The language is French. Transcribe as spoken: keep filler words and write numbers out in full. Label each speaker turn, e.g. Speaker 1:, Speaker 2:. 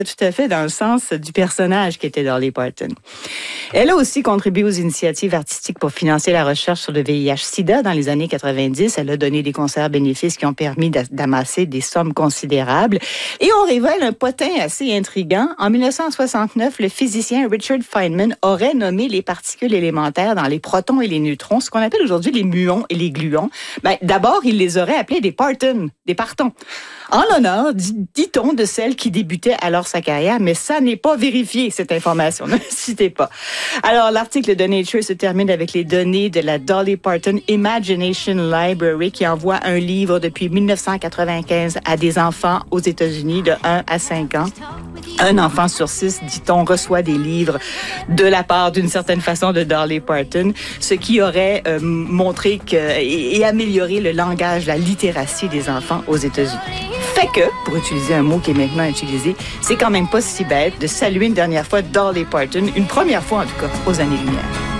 Speaker 1: Tout à fait, dans le sens du personnage qui était Dolly Parton. Elle a aussi contribué aux initiatives artistiques pour financer la recherche sur le V I H sida dans les années quatre-vingt-dix. Elle a donné des concerts bénéfices qui ont permis d'amasser des sommes considérables. Et on révèle un potin assez intriguant. En mille neuf cent soixante-neuf, le physicien Richard Feynman aurait nommé les particules élémentaires dans les protons et les neutrons, ce qu'on appelle aujourd'hui les muons et les gluons. Ben, d'abord, il les aurait appelés des partons, des partons, en l'honneur, dit-on, de celle qui débutait alors sa carrière, mais ça n'est pas vérifié, cette information. Ne citez pas. Alors, l'article de Nature se termine avec les données de la Dolly Parton Imagination Library qui envoie un livre depuis mille neuf cent quatre-vingt-quinze à des enfants aux États-Unis de un à cinq ans. Un enfant sur six, dit-on, reçoit des livres de la part d'une certaine façon de Dolly Parton, ce qui aurait euh, montré que, et, et amélioré le langage, la littératie des enfants aux États-Unis. Fait que, pour utiliser un mot qui est maintenant utilisé, c'est quand même pas si bête de saluer une dernière fois Dolly Parton, une première fois en tout cas, aux années-lumière.